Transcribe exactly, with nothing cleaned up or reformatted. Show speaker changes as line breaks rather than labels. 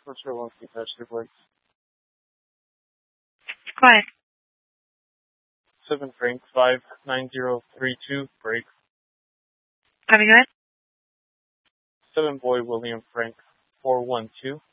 For sure, once you touch the brakes.
Go ahead.
Seven Frank five nine zero three two brakes.
Copy, go ahead.
Seven Boy William Frank four one two.